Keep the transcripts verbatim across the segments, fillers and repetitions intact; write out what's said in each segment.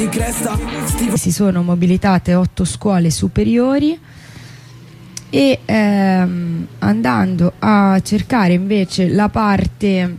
Si sono mobilitate otto scuole superiori e ehm, andando a cercare invece la parte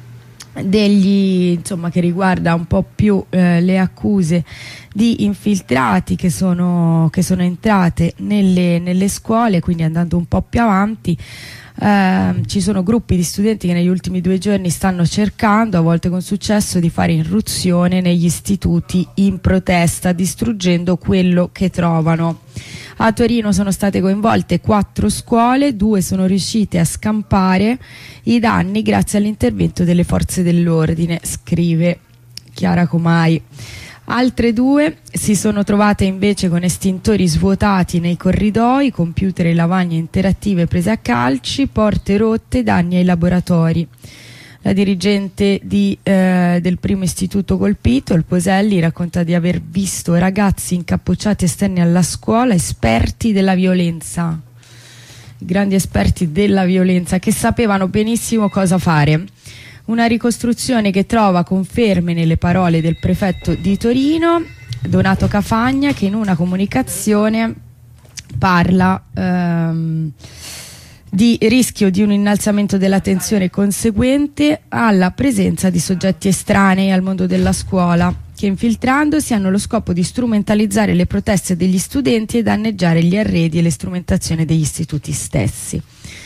degli, insomma, che riguarda un po' più eh, le accuse di infiltrati che sono, che sono entrate nelle, nelle scuole, quindi andando un po' più avanti, eh, ci sono gruppi di studenti che negli ultimi due giorni stanno cercando, a volte con successo, di fare irruzione negli istituti in protesta, distruggendo quello che trovano. A Torino sono state coinvolte quattro scuole, due sono riuscite a scampare i danni grazie all'intervento delle forze dell'ordine, scrive Chiara Comai. Altre due si sono trovate invece con estintori svuotati nei corridoi, computer e lavagne interattive prese a calci, porte rotte, danni ai laboratori. La dirigente di, eh, del primo istituto colpito, il Poselli, racconta di aver visto ragazzi incappucciati esterni alla scuola, esperti della violenza, grandi esperti della violenza, che sapevano benissimo cosa fare. Una ricostruzione che trova conferme nelle parole del prefetto di Torino, Donato Cafagna, che in una comunicazione parla ehm, di rischio di un innalzamento della tensione conseguente alla presenza di soggetti estranei al mondo della scuola, che infiltrandosi hanno lo scopo di strumentalizzare le proteste degli studenti e danneggiare gli arredi e le strumentazioni degli istituti stessi.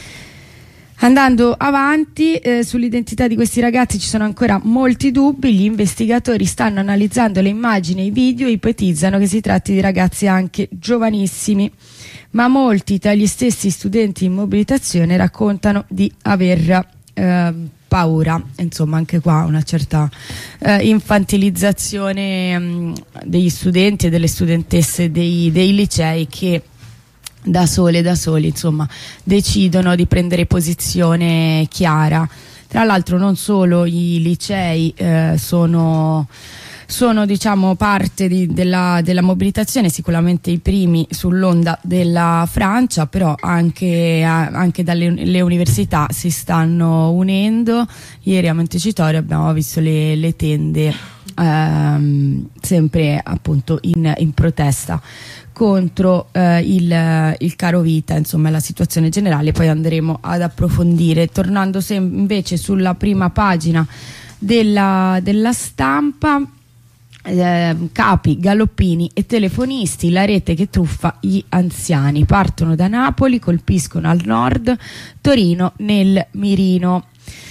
Andando avanti, eh, sull'identità di questi ragazzi ci sono ancora molti dubbi. Gli investigatori stanno analizzando le immagini e i video e ipotizzano che si tratti di ragazzi anche giovanissimi, ma molti tra gli stessi studenti in mobilitazione raccontano di aver eh, paura. Insomma, anche qua una certa eh, infantilizzazione mh, degli studenti e delle studentesse dei, dei licei, che da sole, da soli, insomma, decidono di prendere posizione chiara. Tra l'altro non solo i licei eh, sono, sono diciamo parte di, della, della mobilitazione, sicuramente i primi sull'onda della Francia, però anche, anche dalle le università si stanno unendo. Ieri a Montecitorio abbiamo visto le, le tende ehm, sempre appunto in, in protesta contro eh, il, il caro vita, insomma la situazione generale. Poi andremo ad approfondire. Tornando invece sulla prima pagina della, della Stampa, eh, capi, galoppini e telefonisti, la rete che truffa gli anziani, partono da Napoli, colpiscono al nord, Torino nel mirino.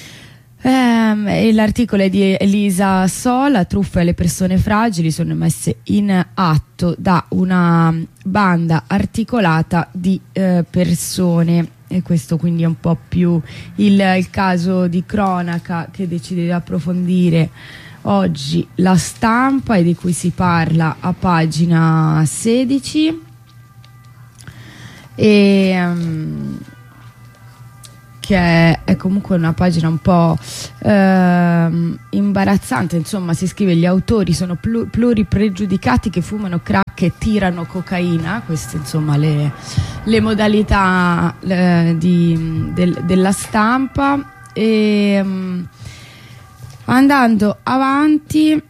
Um, l'articolo è di Elisa Sola. Truffe alle persone fragili sono messe in atto da una banda articolata di eh, persone, e questo quindi è un po' più il, il caso di cronaca che decide di approfondire oggi la Stampa e di cui si parla a pagina sedici. E um, che è, è comunque una pagina un po' ehm, imbarazzante. Insomma, si scrive: gli autori sono plu- pluripregiudicati che fumano crack e tirano cocaina. Queste insomma le, le modalità le, di, del, della Stampa. E um, andando avanti,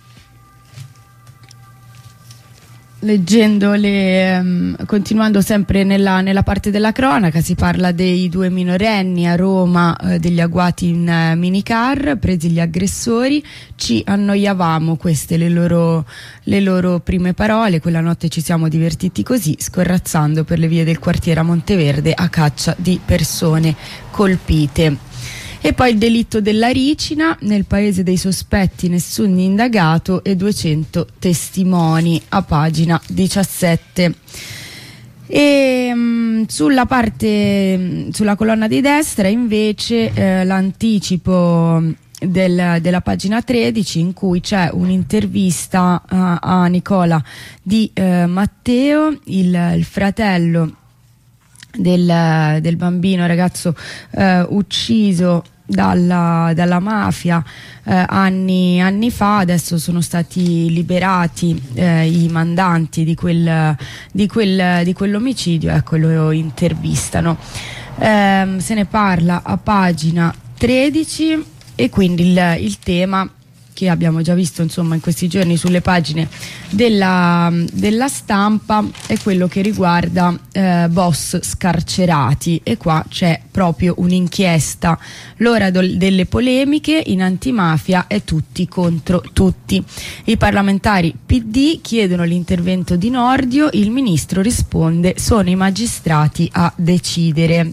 leggendo le, um, continuando sempre nella, nella parte della cronaca, si parla dei due minorenni a Roma, eh, degli agguati in uh, minicar, presi gli aggressori, ci annoiavamo, queste le loro, le loro prime parole. Quella notte ci siamo divertiti così, scorrazzando per le vie del quartiere a Monteverde a caccia di persone colpite. E poi il delitto della ricina, nel paese dei sospetti nessun indagato e duecento testimoni, a pagina diciassette. E mh, sulla parte, sulla colonna di destra invece eh, l'anticipo del, della pagina tredici, in cui c'è un'intervista a, a Nicola Di eh, Matteo, il, il fratello del, del bambino ragazzo eh, ucciso dalla, dalla mafia eh, anni, anni fa. Adesso sono stati liberati eh, i mandanti di, quel, di, quel, di quell'omicidio. Ecco, lo intervistano, eh, se ne parla a pagina tredici. E quindi il, il tema che abbiamo già visto insomma in questi giorni sulle pagine della, della Stampa, è quello che riguarda eh, boss scarcerati, e qua c'è proprio un'inchiesta. L'ora delle polemiche in antimafia è tutti contro tutti. I parlamentari P D chiedono l'intervento di Nordio, il ministro risponde: sono i magistrati a decidere.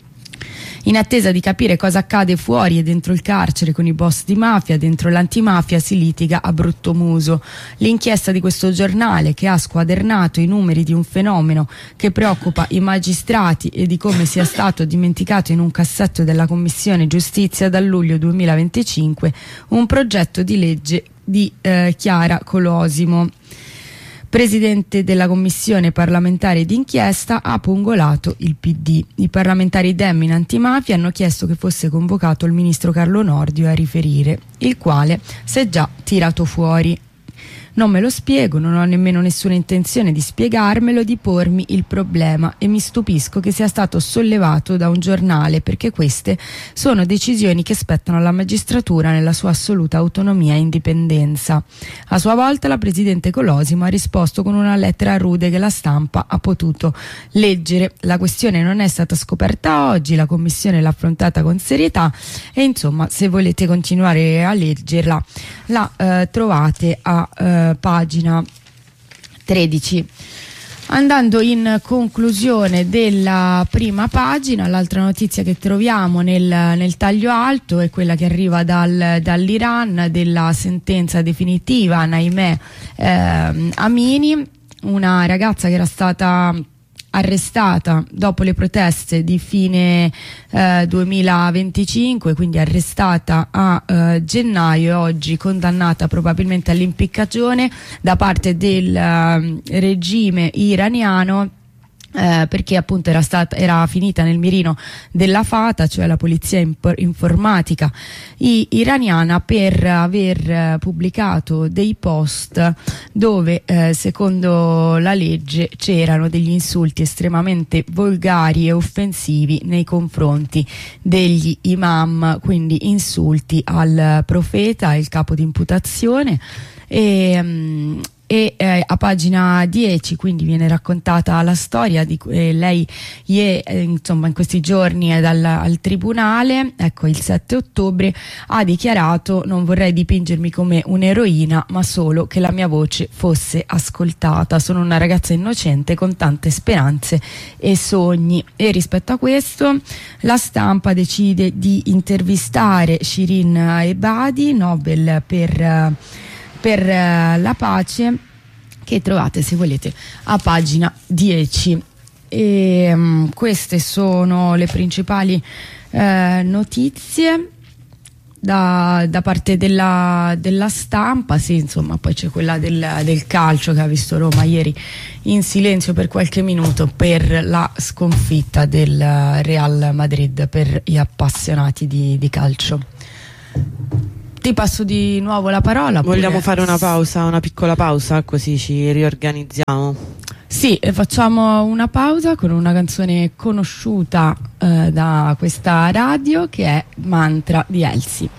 In attesa di capire cosa accade fuori e dentro il carcere con i boss di mafia, dentro l'antimafia si litiga a brutto muso. L'inchiesta di questo giornale, che ha squadernato i numeri di un fenomeno che preoccupa i magistrati e di come sia stato dimenticato in un cassetto della Commissione Giustizia dal luglio duemilaventicinque un progetto di legge di eh, Chiara Colosimo, presidente della commissione parlamentare d'inchiesta, ha pungolato il P D. I parlamentari Dem in antimafia hanno chiesto che fosse convocato il ministro Carlo Nordio a riferire, il quale si è già tirato fuori. Non me lo spiego, non ho nemmeno nessuna intenzione di spiegarmelo, di pormi il problema, e mi stupisco che sia stato sollevato da un giornale, perché queste sono decisioni che spettano alla magistratura nella sua assoluta autonomia e indipendenza. A sua volta la presidente Colosimo ha risposto con una lettera rude che la Stampa ha potuto leggere. La questione non è stata scoperta oggi, la commissione l'ha affrontata con serietà e insomma, se volete continuare a leggerla la eh, trovate a eh, pagina tredici. Andando in conclusione della prima pagina, l'altra notizia che troviamo nel, nel taglio alto è quella che arriva dal, dall'Iran, della sentenza definitiva Naimeh eh, Amini, una ragazza che era stata arrestata dopo le proteste di fine eh, duemilaventicinque, quindi arrestata a eh, gennaio, e oggi condannata probabilmente all'impiccagione da parte del eh, regime iraniano, Eh, perché appunto era, stata, era finita nel mirino della Fata, cioè la polizia imp- informatica i- iraniana, per aver eh, pubblicato dei post dove eh, secondo la legge c'erano degli insulti estremamente volgari e offensivi nei confronti degli imam, quindi insulti al profeta, il capo di imputazione. E, um, e eh, a pagina dieci quindi viene raccontata la storia di eh, lei eh, insomma in questi giorni è dal, al tribunale. Ecco, il sette ottobre ha dichiarato: non vorrei dipingermi come un'eroina, ma solo che la mia voce fosse ascoltata, sono una ragazza innocente con tante speranze e sogni. E rispetto a questo la Stampa decide di intervistare Shirin Ebadi, Nobel per per uh, la pace, che trovate, se volete, a pagina dieci. E um, queste sono le principali uh, notizie da, da parte della, della Stampa. Sì, insomma, poi c'è quella del, del calcio, che ha visto Roma ieri in silenzio per qualche minuto per la sconfitta del Real Madrid, per gli appassionati di, di calcio. Ti passo di nuovo la parola. Vogliamo pure... fare una pausa, una piccola pausa, così ci riorganizziamo? Sì, facciamo una pausa con una canzone conosciuta eh, da questa radio, che è Mantra di Elsie.